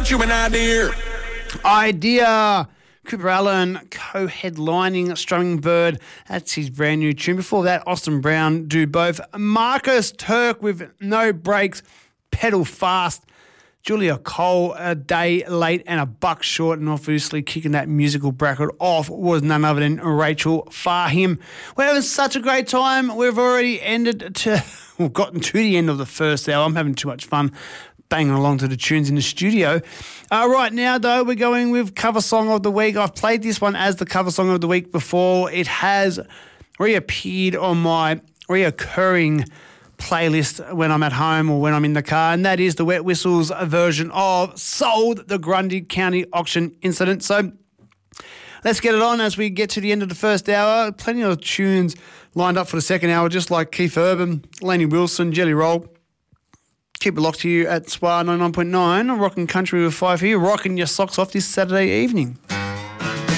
get you an idea. Idea. Cooper Allen co-headlining Strumming Bird. That's his brand new tune. Before that, Austin Brown do both. Marcus Turk with No Breaks, Pedal Fast. Julia Cole, a day late and a buck short, and obviously kicking that musical bracket off was none other than Rachel Fahim. We're having such a great time. We've already gotten to the end of the first hour. I'm having too much fun banging along to the tunes in the studio. Right now, though, we're going with Cover Song of the Week. I've played this one as the Cover Song of the Week before. It has reappeared on my reoccurring playlist when I'm at home or when I'm in the car, and that is the Wet Whistles version of Sold, the Grundy County Auction Incident. So let's get it on as we get to the end of the first hour. Plenty of tunes lined up for the second hour, just like Keith Urban, Lainey Wilson, Jelly Roll. Keep it locked to you at SWAR 99.9, rocking country with 5 here, rocking your socks off this Saturday evening.